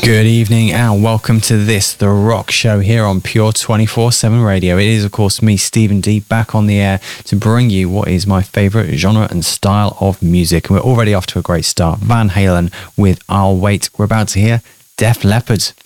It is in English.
Good evening and welcome to this, The Rock Show here on Pure 24/7 Radio. It is, of course, me, Stephen D, back on the air to bring you what is my favourite genre and style of music. And we're already off to a great start. Van Halen with I'll Wait. We're about to hear Def Leppard